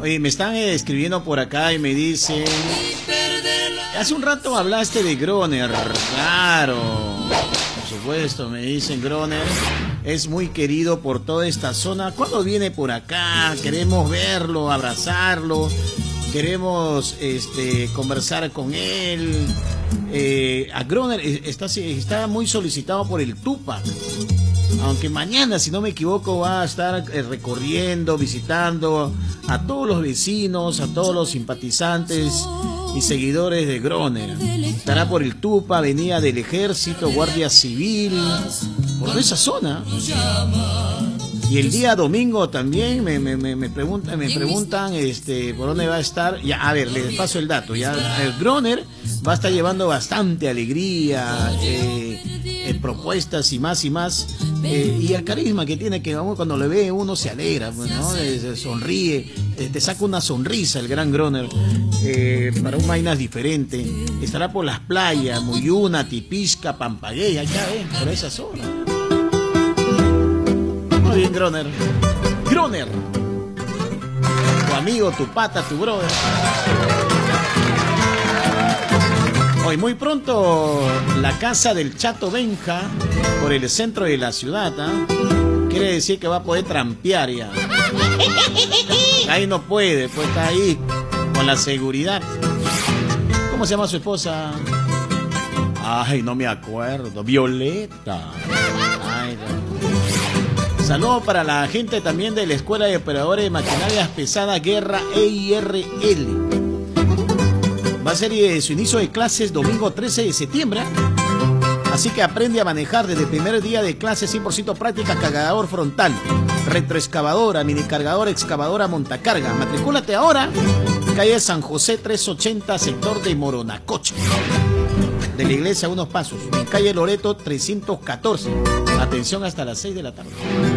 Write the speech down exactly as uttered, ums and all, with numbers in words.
Oye, me están eh, escribiendo por acá y me dicen... Hace un rato hablaste de Groner. Claro, por supuesto, me dicen Groner. Es muy querido por toda esta zona. ¿Cuándo viene por acá? Queremos verlo, abrazarlo. Queremos este, conversar con él. Eh, a Groner está, está muy solicitado por el Tupac. Aunque mañana, si no me equivoco, va a estar eh, recorriendo, visitando a todos los vecinos, a todos los simpatizantes y seguidores de Groner. Estará por el Tupac, Avenida del Ejército, Guardia Civil, por esa zona. Y el día domingo también me, me, me, me preguntan, me preguntan este, por dónde va a estar. Ya, a ver, les paso el dato. Ya, el Groner va a estar llevando bastante alegría, eh, eh, propuestas y más y más. Eh, y el carisma que tiene, que vamos, cuando le ve uno se alegra, ¿no? Eh, sonríe, eh, te saca una sonrisa el gran Groner. Eh, para un vainas diferente. Estará por las playas, Muyuna, Tipisca, Pampaguey, allá ven, por esa zona. Muy bien, Groner. Groner, tu amigo, tu pata, tu brother. Hoy muy pronto la casa del Chato Benja por el centro de la ciudad, ¿eh? Quiere decir que va a poder trampear ya. Ahí no puede, pues está ahí con la seguridad. ¿Cómo se llama su esposa? Ay, no me acuerdo. Violeta. Ay, no. Saludos para la gente también de la Escuela de Operadores de Maquinarias Pesadas Guerra E I R L. Va a ser eh, su inicio de clases domingo trece de septiembre. Así que aprende a manejar desde el primer día de clases, cien por ciento práctica, cargador frontal, retroexcavadora, mini cargador, excavadora, montacarga. Matricúlate ahora, calle San José trescientos ochenta, sector de Moronacocha. De la iglesia a unos pasos, en calle Loreto trescientos catorce. Atención hasta las seis de la tarde.